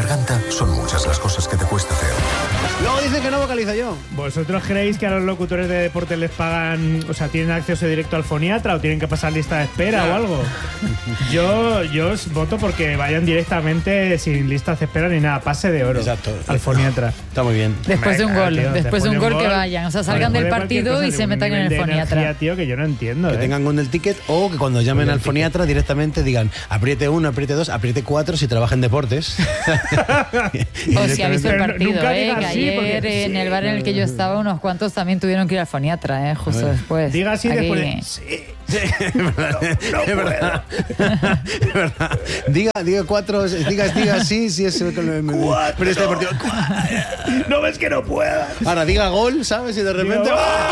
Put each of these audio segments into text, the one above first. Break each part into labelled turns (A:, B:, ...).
A: garganta, son muchas las cosas que te cuesta hacer.
B: Luego dicen que no vocalizo yo.
C: ¿Vosotros creéis que a los locutores de deporte les pagan, o sea, tienen acceso directo al foniatra o tienen que pasar lista de espera o algo? Yo os voto porque vayan directamente sin listas de espera ni nada, pase de oro.
B: Exacto.
C: Al foniatra.
B: Está muy bien.
D: Después de un gol,
C: tío,
D: después de un gol que vayan, o sea, salgan del partido y se metan en el foniatra.
C: Energía, tío, que yo no entiendo.
B: Que tengan con el ticket o que cuando llamen al foniatra directamente digan apriete 1, apriete 2, apriete 4 si trabaja en deportes.
D: O si ha visto el partido,
C: nunca diga
D: que
C: así,
D: ayer
C: porque
D: en el bar en el que yo estaba unos cuantos también tuvieron que ir al foniatra, justo después.
C: Diga así
D: Aquí.
C: después de... Sí,
B: es verdad. Es verdad. Diga 4, diga sí, es pero este partido.
C: ¿No ves que no puedas?
B: Ahora diga gol, ¿sabes? Y de repente.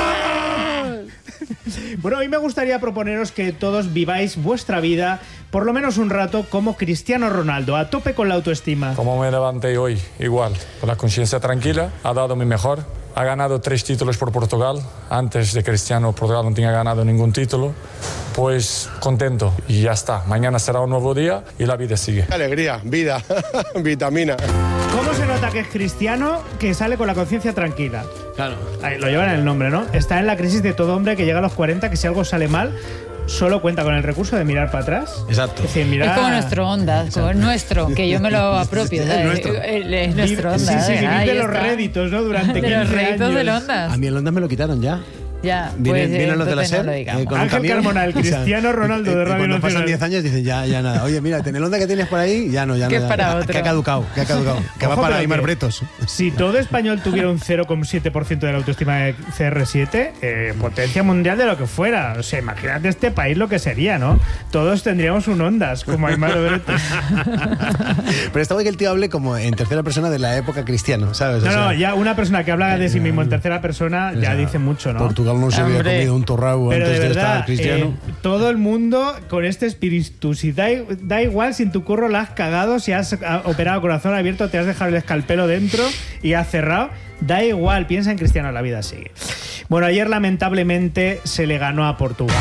C: Bueno, hoy me gustaría proponeros que todos viváis vuestra vida, por lo menos un rato, como Cristiano Ronaldo, a tope con la autoestima.
E: Como me levanté hoy, igual, con la conciencia tranquila, ha dado mi mejor. Ha ganado 3 títulos por Portugal. Antes de Cristiano, Portugal no tenía ganado ningún título. Pues contento y ya está. Mañana será un nuevo día y la vida sigue.
F: Alegría, vida, vitamina.
C: ¿Cómo se nota que es Cristiano que sale con la conciencia tranquila?
B: Claro.
C: Ahí, lo llevan en el nombre, ¿no? Está en la crisis de todo hombre que llega a los 40, que si algo sale mal, solo cuenta con el recurso de mirar para atrás.
B: Exacto.
C: Es decir, mirar...
D: Es como nuestro Ondas, como el nuestro, que yo me lo apropio.
B: Es nuestro.
D: Es nuestro Ondas.
C: Sí, vivir
D: ahí
C: de los
D: está.
C: réditos, ¿no? Durante 15
D: De los
C: años.
D: réditos del Ondas.
B: A mí el Ondas me lo quitaron ya.
D: Ya,
B: Vienen los de la
D: entonces no
B: SER
D: lo digamos.
B: con un
C: Ángel
B: camión.
C: Carmona, el Cristiano Ronaldo de Radio
B: Cuando pasan
C: Nacional.
B: 10 años dicen ya nada. Oye, mira, el Onda que tienes por ahí, ya no.
D: Que es para otro.
B: Que ha caducado. Que va
C: Ojo,
B: para
C: pero
B: Aymar
C: que
B: Bretos.
C: Si todo español tuviera un 0,7% de la autoestima de CR7, potencia mundial de lo que fuera. O sea, imagínate este país lo que sería, ¿no? Todos tendríamos un Ondas, como Aymar Bretos.
B: Pero está guay que el tío hable como en tercera persona de la época Cristiano, ¿sabes? O sea,
C: No, ya una persona que habla de sí mismo en tercera persona ya dice mucho, ¿no?
B: Portugal no se había
D: Hombre.
B: comido un torrao
C: Pero
B: antes
C: de
B: de estar
C: verdad,
B: Cristiano.
C: todo el mundo con este espíritu, si da igual si en tu curro la has cagado, si has operado corazón abierto, te has dejado el escalpelo dentro y has cerrado, da igual, piensa en Cristiano, la vida sigue. Bueno, ayer lamentablemente se le ganó a Portugal.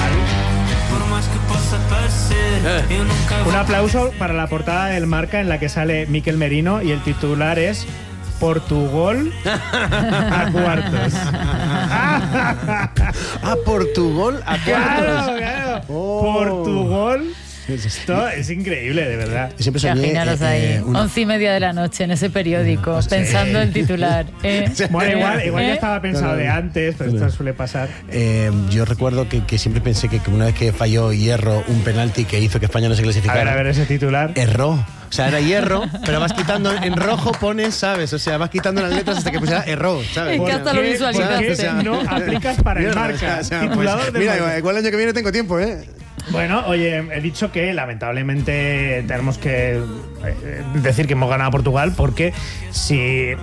C: Un aplauso para la portada del Marca en la que sale Mikel Merino y el titular es Portugal a cuartos.
B: Portugal a cuartos.
C: Claro.
B: Oh.
C: Portugal. Esto es increíble, de verdad.
B: Siempre soñé,
D: Imaginaros ahí,
B: una-
D: 11:30 de la noche en ese periódico, pensando el titular.
C: Bueno, igual ya
D: ¿Eh?
C: estaba pensado de antes, pero esto suele pasar.
B: Yo recuerdo que siempre pensé que una vez que falló Hierro un penalti que hizo que España no se clasificara.
C: A ver ese titular.
B: Erró. O sea, era Hierro, pero vas quitando en rojo pones, ¿sabes? O sea, vas quitando las letras hasta que pusiera erró, ¿sabes?
D: Es que hasta lo
C: ¿Por qué
D: visualizaste.
C: no aplicas para el Marca? Titulador del
B: mira,
C: Marca.
B: igual el año que viene tengo tiempo, ¿eh?
C: Bueno, oye, he dicho que lamentablemente tenemos que decir que hemos ganado a Portugal porque si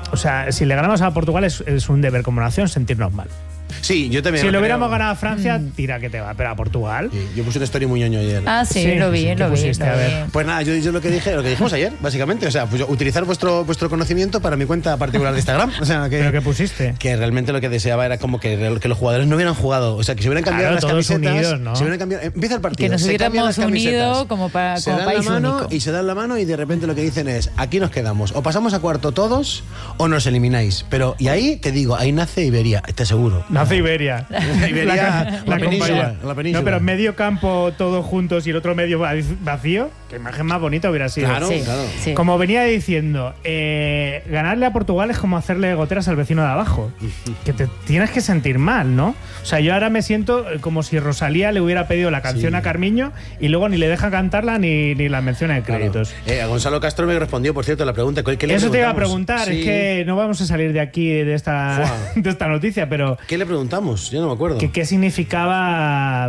C: le ganamos a Portugal es un deber como nación sentirnos mal.
B: Sí, yo también.
C: Si lo
B: creo.
C: hubiéramos ganado a Francia, tira que te va, pero a Portugal.
B: Sí, yo puse una story muy ñoño ayer.
D: Ah, sí,
C: Sí,
D: lo vi,
C: ¿qué
D: lo vi.
C: pusiste? A ver.
B: Pues nada, yo lo que dijimos ayer, básicamente. O sea, pues utilizar vuestro conocimiento para mi cuenta particular de Instagram. O sea,
C: ¿Pero qué pusiste?
B: que realmente lo que deseaba era como que los jugadores no hubieran jugado. O sea, que se hubieran cambiado
C: Claro,
B: las
C: todos
B: camisetas.
C: unidos, ¿no?
B: Se hubieran cambiado, empieza el partido.
D: Que nos
B: se cambian
D: hubiéramos
B: las camisetas,
D: unido como
B: se dan
D: país
B: la mano
D: único.
B: y se dan la mano y de repente lo que dicen es, aquí nos quedamos. O pasamos a cuarto todos o nos elimináis. Pero, y ahí te digo, ahí nace Iberia, te aseguro.
C: Nace Iberia.
B: Iberia, la península,
C: compañía.
B: la península.
C: No, pero medio campo todos juntos y el otro medio vacío. Qué imagen más bonita hubiera sido.
B: Claro,
D: Sí,
B: claro.
D: sí.
C: Como venía diciendo, ganarle a Portugal es como hacerle goteras al vecino de abajo. Que te tienes que sentir mal, ¿no? O sea, yo ahora me siento como si Rosalía le hubiera pedido la canción a Carmiño y luego ni le deja cantarla ni la menciona en créditos.
B: A Gonzalo Castro me respondió, por cierto, la pregunta. ¿Qué le
C: Eso te iba a
B: preguntamos?
C: preguntar,
B: Sí.
C: es que no vamos a salir de aquí de esta noticia, pero
B: ¿Qué le preguntamos? Yo no me acuerdo.
C: ¿qué significaba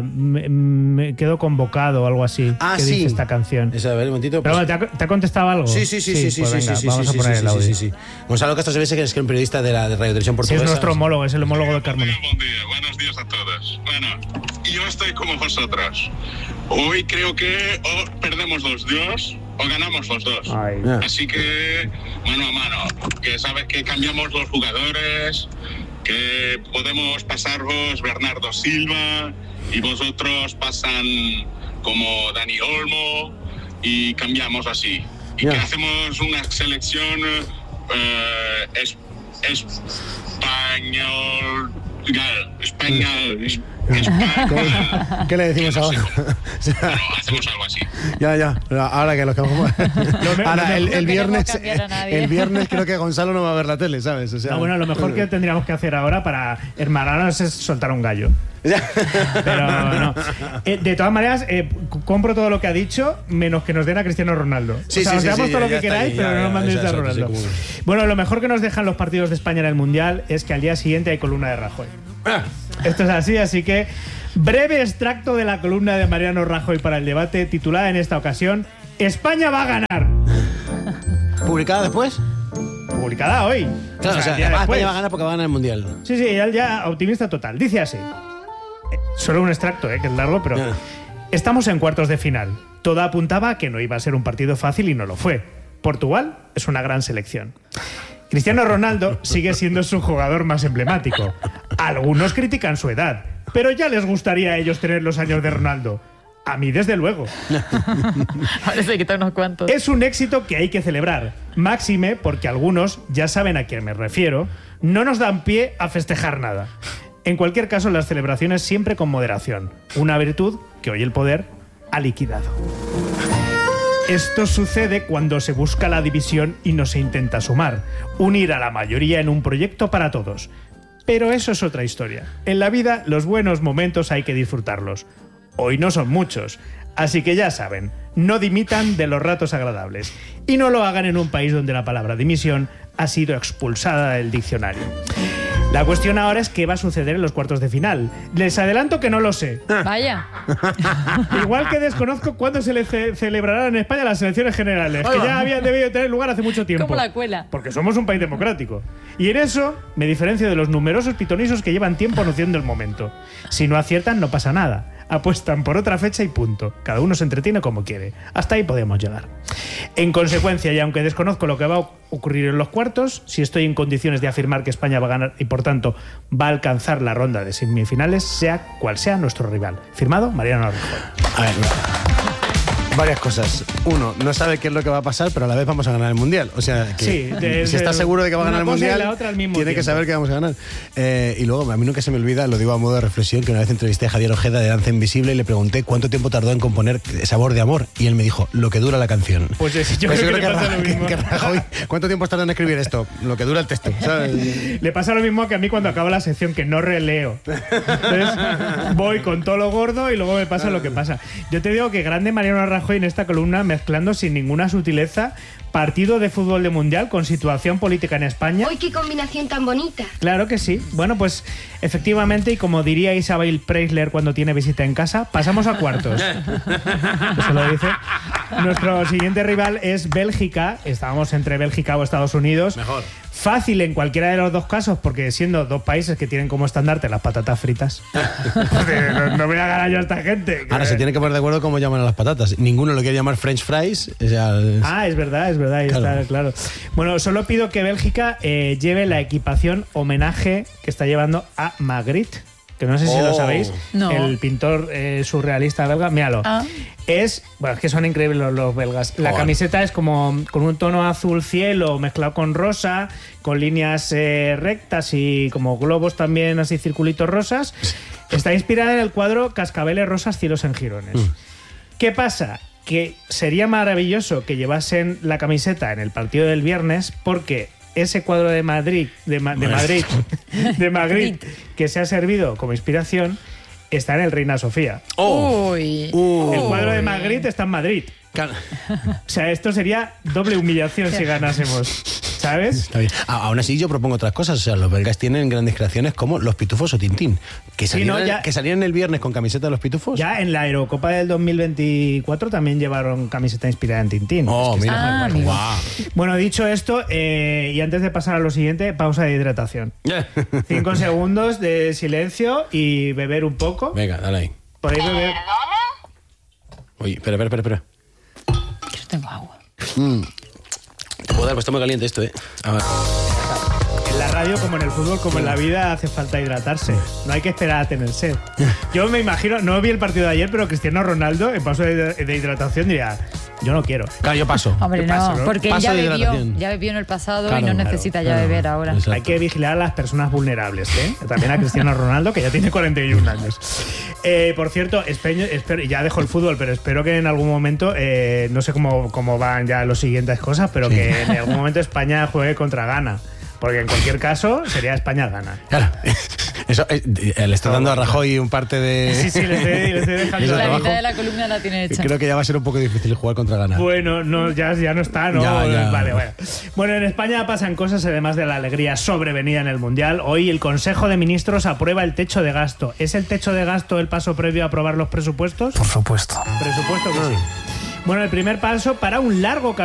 C: quedo convocado o algo así?
B: Ah,
C: que
B: sí.
C: dice esta canción.
B: Esa, a ver, un momentito.
C: Pero
B: pues-
C: bueno, ¿te ha contestado algo?
B: Sí,
C: pues venga, vamos a poner el audio.
B: sí. Gonzalo Castro se ve que es un periodista de la Radio Televisión
C: Sí,
B: Portuguesa.
C: es nuestro homólogo, es el homólogo de Carmona.
G: Buen día, buenos días a todos. Bueno, yo estoy como vosotros. Hoy creo que o perdemos los dos o ganamos los dos.
C: Ay.
B: Ah.
G: Así que mano a mano, que sabes que cambiamos los jugadores, que podemos pasaros Bernardo Silva y vosotros pasan como Dani Olmo y cambiamos así. y que hacemos una selección español.
B: ¿Qué le decimos ahora?
G: Bueno, hacemos algo así.
B: Ya. Ahora que lo que ahora el viernes creo que Gonzalo no va a ver la tele, ¿sabes? O sea,
C: bueno, lo mejor que tendríamos que hacer ahora para hermanarnos es soltar un gallo. Pero no. De todas maneras, compro todo lo que ha dicho, menos que nos den a Cristiano Ronaldo.
B: Sí,
C: os damos todo lo que
B: está
C: queráis,
B: ahí,
C: pero no nos mandéis a
B: eso,
C: Ronaldo.
B: sí,
C: Bueno, lo mejor que nos dejan los partidos de España en el Mundial es que al día siguiente hay columna de Rajoy. Esto es así que breve extracto de la columna de Mariano Rajoy para el debate, titulada en esta ocasión España va a ganar.
B: ¿Publicada después?
C: Publicada hoy.
B: Claro, o sea, España va a ganar porque va a ganar el Mundial.
C: Sí, él ya optimista total. Dice así. Solo un extracto, que es largo, pero... Estamos en cuartos de final. Todo apuntaba a que no iba a ser un partido fácil y no lo fue. Portugal es una gran selección. Cristiano Ronaldo sigue siendo su jugador más emblemático. Algunos critican su edad, pero ya les gustaría a ellos tener los años de Ronaldo. A mí, desde luego.
D: Ahora se quitan unos cuantos.
C: Es un éxito que hay que celebrar. Máxime porque algunos, ya saben a quién me refiero, no nos dan pie a festejar nada. En cualquier caso, las celebraciones siempre con moderación. Una virtud que hoy el poder ha liquidado. Esto sucede cuando se busca la división y no se intenta sumar. Unir a la mayoría en un proyecto para todos. Pero eso es otra historia. En la vida, los buenos momentos hay que disfrutarlos. Hoy no son muchos. Así que ya saben, no dimitan de los ratos agradables. Y no lo hagan en un país donde la palabra dimisión ha sido expulsada del diccionario. La cuestión ahora es qué va a suceder en los cuartos de final. Les adelanto que no lo sé.
D: Vaya.
C: Igual que desconozco cuándo se le celebrarán en España las elecciones generales, que ya habían debido tener lugar hace mucho tiempo.
D: Como la cuela.
C: Porque somos un país democrático. Y en eso me diferencio de los numerosos pitonisos que llevan tiempo anunciando el momento. Si no aciertan, no pasa nada. Apuestan por otra fecha y punto. Cada uno se entretiene como quiere. Hasta ahí podemos llegar. En consecuencia, y aunque desconozco lo que va a ocurrir en los cuartos, si estoy en condiciones de afirmar que España va a ganar y por tanto va a alcanzar la ronda de semifinales, sea cual sea nuestro rival. Firmado, Mariano Rajoy.
B: A ver, varias cosas. Uno, no sabe qué es lo que va a pasar, pero a la vez vamos a ganar el Mundial. O sea, que si está seguro de que va a ganar el Mundial, tiene que saber que vamos a ganar. Y luego, a mí nunca se me olvida, lo digo a modo de reflexión, que una vez entrevisté a Javier Ojeda de Danza Invisible y le pregunté cuánto tiempo tardó en componer Sabor de Amor. Y él me dijo, lo que dura la canción.
C: Pues yo creo que le pasa lo mismo.
B: Rajoy, ¿cuánto tiempo has tardado en escribir esto? Lo que dura el texto, ¿sabes?
C: Le pasa lo mismo que a mí cuando acaba la sección, que no releo. Entonces voy con todo lo gordo y luego me pasa lo que pasa. Yo te digo que grande Mariano Rajoy en esta columna, mezclando sin ninguna sutileza partido de fútbol de mundial con situación política en España.
H: ¡Uy, qué combinación tan bonita!
C: Claro que sí. Bueno, pues efectivamente, y como diría Isabel Preisler cuando tiene visita en casa, pasamos a cuartos. Eso lo dice. Nuestro siguiente rival es Bélgica. Estábamos entre Bélgica o Estados Unidos.
B: Mejor.
C: Fácil en cualquiera de los dos casos, porque siendo dos países que tienen como estandarte las patatas fritas. No voy a ganar yo a esta gente.
B: Ahora se tiene que poner de acuerdo cómo llaman a las patatas. Ninguno lo quiere llamar French fries. O sea,
C: es verdad, ahí
B: claro.
C: Está claro. Bueno, solo pido que Bélgica lleve la equipación homenaje que está llevando a Magritte, que no sé si lo sabéis,
D: no.
C: El pintor surrealista belga. Míralo. Es que son increíbles los belgas. La camiseta es como con un tono azul cielo mezclado con rosa, con líneas rectas y como globos también así circulitos rosas. Está inspirada en el cuadro Cascabeles rosas, cielos en jirones. ¿Qué pasa? Que sería maravilloso que llevasen la camiseta en el partido del viernes, porque ese cuadro de Madrid, de Magritte, que se ha servido como inspiración, está en el Reina Sofía.
D: Uy.
C: El cuadro de Magritte está en Madrid. O sea, esto sería doble humillación si ganásemos, ¿sabes?
B: Está bien. Aún así yo propongo otras cosas. O sea, los belgas tienen grandes creaciones como Los Pitufos o Tintín, que salieron el viernes con camiseta de Los Pitufos.
C: Ya en la Eurocopa del 2024 también llevaron camiseta inspirada en Tintín.
B: Mira. Wow.
C: Bueno, dicho esto, y antes de pasar a lo siguiente, pausa de hidratación. 5 segundos de silencio y beber un poco.
B: Venga, dale ahí.
C: Por ahí beber.
B: Oye, espera.
D: Que yo tengo agua.
B: Te puedo dar, pues está muy caliente esto, A ver.
C: En la radio, como en el fútbol, como en la vida, hace falta hidratarse. No hay que esperar a tener sed. Yo me imagino, no vi el partido de ayer, pero Cristiano Ronaldo, en paso de hidratación, diría: Yo no quiero.
B: Claro, yo paso.
D: Hombre,
B: paso,
D: no, porque
B: paso
D: ya bebió en el pasado, claro, y no necesita ya beber ahora.
C: Exacto. Hay que vigilar a las personas vulnerables, ¿eh? También a Cristiano Ronaldo, que ya tiene 41 años. Por cierto, espero, ya dejo el fútbol, pero espero que en algún momento, no sé cómo van ya las siguientes cosas, pero que en algún momento España juegue contra Ghana. Porque en cualquier caso sería España-Ghana.
B: Claro. Eso, le está dando a Rajoy un parte de...
C: Sí, le estoy dejando
D: la mitad de la columna la tiene hecha.
B: Creo que ya va a ser un poco difícil jugar contra Ghana.
C: Bueno, no, ya no está, ¿no?
B: Ya.
C: Vale. Bueno, en España pasan cosas además de la alegría sobrevenida en el Mundial. Hoy el Consejo de Ministros aprueba el techo de gasto. ¿Es el techo de gasto el paso previo a aprobar los presupuestos?
A: Por supuesto.
C: Presupuesto que sí. Bueno, el primer paso para un largo camino